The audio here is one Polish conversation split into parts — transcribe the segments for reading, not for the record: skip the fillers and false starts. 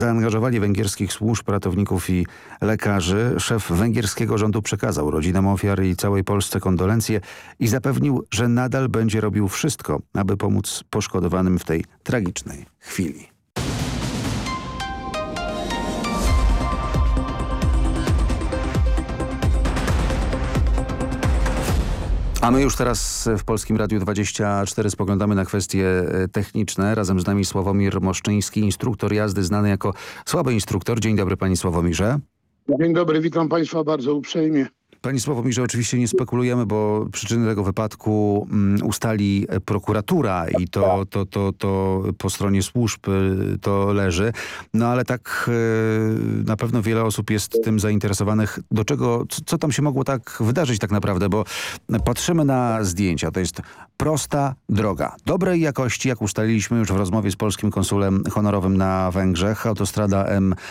Zaangażowanie węgierskich służb, ratowników i lekarzy. Szef węgierskiego rządu przekazał rodzinom ofiar i całej Polsce kondolencje i zapewnił, że nadal będzie robił wszystko, aby pomóc poszkodowanym w tej tragicznej chwili. A my już teraz w Polskim Radiu 24 spoglądamy na kwestie techniczne. Razem z nami Sławomir Moszczyński, instruktor jazdy, znany jako słaby instruktor. Dzień dobry, panie Sławomirze. Dzień dobry, witam państwa bardzo uprzejmie. Panie Sławomirze, oczywiście nie spekulujemy, bo przyczyny tego wypadku ustali prokuratura i to po stronie służb to leży. No ale tak na pewno wiele osób jest tym zainteresowanych. Co tam się mogło tak wydarzyć tak naprawdę? Bo patrzymy na zdjęcia. To jest prosta droga. Dobrej jakości, jak ustaliliśmy już w rozmowie z polskim konsulem honorowym na Węgrzech. Autostrada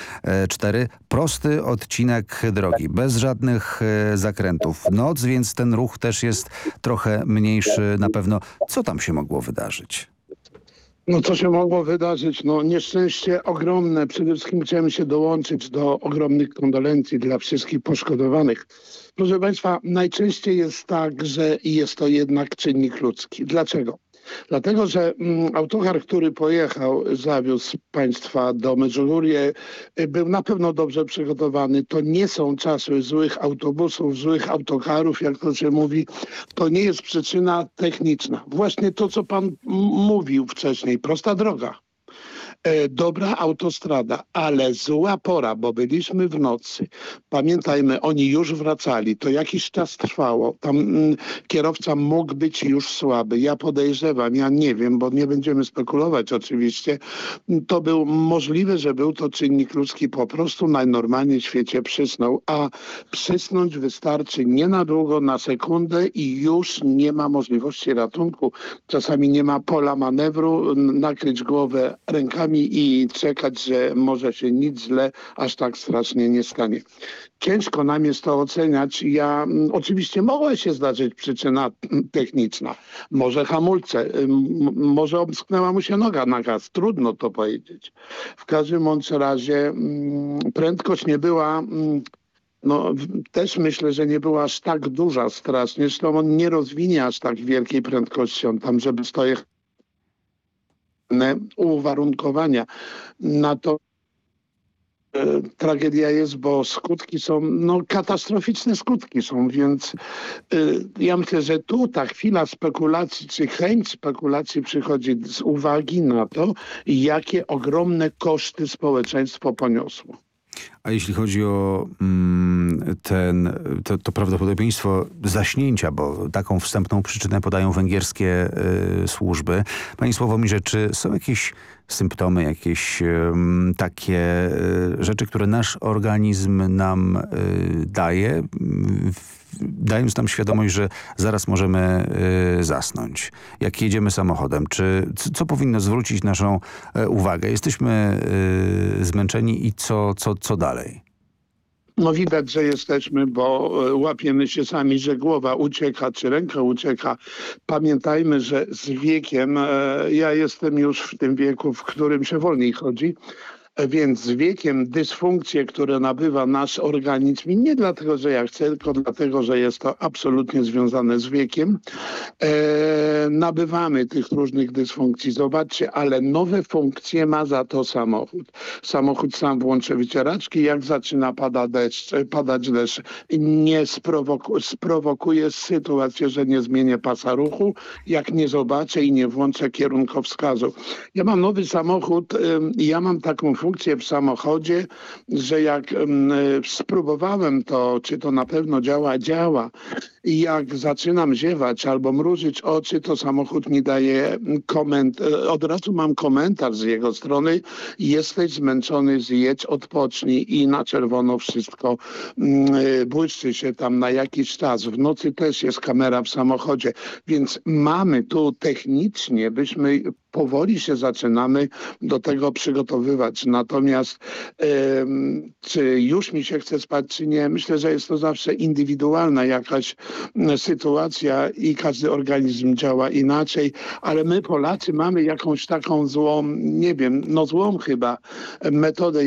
M4. Prosty odcinek drogi. Bez żadnych zakrętów. Noc, więc ten ruch też jest trochę mniejszy na pewno. Co tam się mogło wydarzyć? No co się mogło wydarzyć? No nieszczęście ogromne. Przede wszystkim chciałem się dołączyć do ogromnych kondolencji dla wszystkich poszkodowanych. Proszę państwa, najczęściej jest tak, że jest to jednak czynnik ludzki. Dlaczego? Dlatego, że autokar, który pojechał, zawiózł państwa do Medjugorje, był na pewno dobrze przygotowany. To nie są czasy złych autobusów, złych autokarów, jak to się mówi. To nie jest przyczyna techniczna. Właśnie to, co pan mówił wcześniej, prosta droga. Dobra autostrada, ale zła pora, bo byliśmy w nocy. Pamiętajmy, oni już wracali. To jakiś czas trwało. Tam kierowca mógł być już słaby. Ja podejrzewam, ja nie wiem, bo nie będziemy spekulować oczywiście. To był możliwe, że był to czynnik ludzki. Po prostu najnormalniej w świecie przysnął. A przysnąć wystarczy nie na długo, na sekundę i już nie ma możliwości ratunku. Czasami nie ma pola manewru, nakryć głowę rękami i czekać, że może się nic źle aż tak strasznie nie stanie. Ciężko nam jest to oceniać. Oczywiście mogła się zdarzyć przyczyna techniczna. Może hamulce, może omsknęła mu się noga na gaz. Trudno to powiedzieć. W każdym bądź razie prędkość nie była... No też myślę, że nie była aż tak duża strasznie. Zresztą on nie rozwinie aż tak wielkiej prędkości. On tam, żeby stojech uwarunkowania na to tragedia jest, bo skutki są, katastroficzne skutki są, więc ja myślę, że tu ta chwila spekulacji, czy chęć spekulacji przychodzi z uwagi na to, jakie ogromne koszty społeczeństwo poniosło. A jeśli chodzi o to prawdopodobieństwo zaśnięcia, bo taką wstępną przyczynę podają węgierskie służby. Panie Sławomirze, czy są jakieś symptomy, jakieś takie rzeczy, które nasz organizm nam daje, dając nam świadomość, że zaraz możemy zasnąć, jak jedziemy samochodem? Co powinno zwrócić naszą uwagę? Jesteśmy zmęczeni i co dalej? No widać, że jesteśmy, bo łapiemy się sami, że głowa ucieka, czy ręka ucieka. Pamiętajmy, że z wiekiem, ja jestem już w tym wieku, w którym się wolniej chodzi, więc z wiekiem dysfunkcje, które nabywa nasz organizm, i nie dlatego, że ja chcę, tylko dlatego, że jest to absolutnie związane z wiekiem, nabywamy tych różnych dysfunkcji. Zobaczcie, ale nowe funkcje ma za to samochód. Samochód sam włączy wycieraczki, jak zaczyna padać deszcz, nie sprowokuje sytuację, że nie zmienię pasa ruchu, jak nie zobaczę i nie włączę kierunkowskazu. Ja mam nowy samochód i ja mam taką funkcję w samochodzie, że jak spróbowałem to, czy to na pewno działa. I jak zaczynam ziewać albo mrużyć oczy, to samochód mi daje od razu mam komentarz z jego strony: jesteś zmęczony, zjedź, odpocznij, i na czerwono wszystko błyszczy się tam na jakiś czas. W nocy też jest kamera w samochodzie, więc mamy tu technicznie, powoli się zaczynamy do tego przygotowywać. Natomiast czy już mi się chce spać, czy nie, myślę, że jest to zawsze indywidualna jakaś sytuacja i każdy organizm działa inaczej, ale my Polacy mamy jakąś taką złą, nie wiem, złą chyba metodę.